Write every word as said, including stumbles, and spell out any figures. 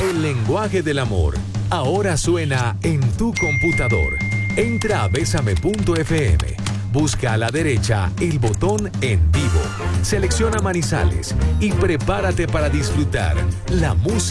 El lenguaje del amor ahora suena en tu computador. Entra a bésame punto f m. Busca a la derecha el botón En Vivo. Selecciona Manizales y prepárate para disfrutar la música